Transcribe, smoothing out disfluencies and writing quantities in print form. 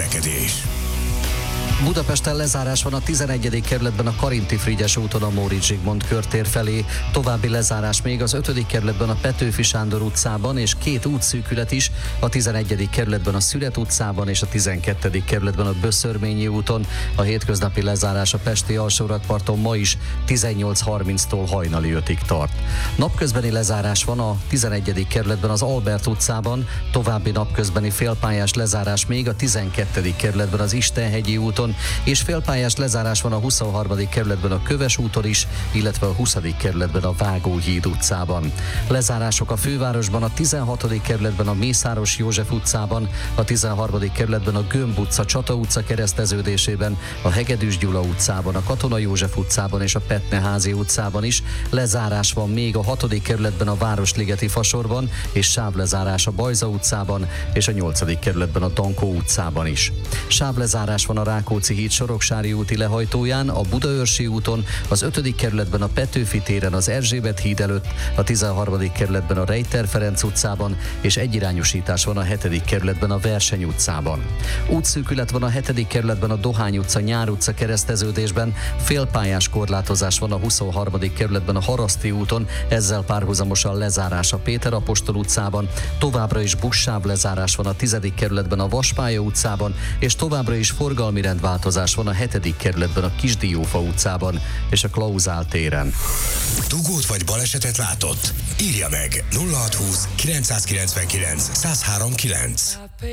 közlekedés. Budapesten lezárás van a 11. kerületben a Karinti Frigyes úton a Móricz Zsigmond körtér felé. További lezárás még az 5. kerületben a Petőfi Sándor utcában, és 2 útszűkület is a 11. kerületben a Szüret utcában és a 12. kerületben a Böszörményi úton. A hétköznapi lezárás a pesti alsórakparton ma is 18:30-tól hajnali 5-ig tart. Napközbeni lezárás van a 11. kerületben az Albert utcában, további napközbeni félpályás lezárás még a 12. kerületben az Istenhegyi úton, és félpályás lezárás van a 23. kerületben a Köves úton is, illetve a 20. kerületben a Vágóhíd utcában. Lezárások a fővárosban a 16. kerületben a Mészáros József utcában, a 13. kerületben a Gömb utca, Csata utca kereszteződésében, a Hegedűs Gyula utcában, a Katona József utcában és a Petneházi utcában is. Lezárás van még a 6. kerületben a Városligeti Fasorban, és sávlezárás a Bajza utcában és a 8. kerületben a Dankó utcában is. Sávlezárás van a Rákóczi híd Soroksári úti lehajtóján, a Budaörsi úton, az 5. kerületben a Petőfi téren az Erzsébet híd előtt, a 13. kerületben a Rejter Ferenc utcában, és egyirányosítás van a 7. kerületben a Verseny utcában. Útszűkület van a 7. kerületben a Dohány utca, Nyár utca kereszteződésben, félpályás korlátozás van a 23. kerületben a Haraszti úton, ezzel párhuzamosan lezárás a Péter Apostol utcában, továbbra is buszsáv lezárás van a 10. kerületben a Vaspálya utcában, és továbbra is forgalmi rendváltozás van a 7. kerületben a Kisdiófa utcában és a Klauzál téren. Dugót vagy balesetet látott? Írja meg 0620 999 1039.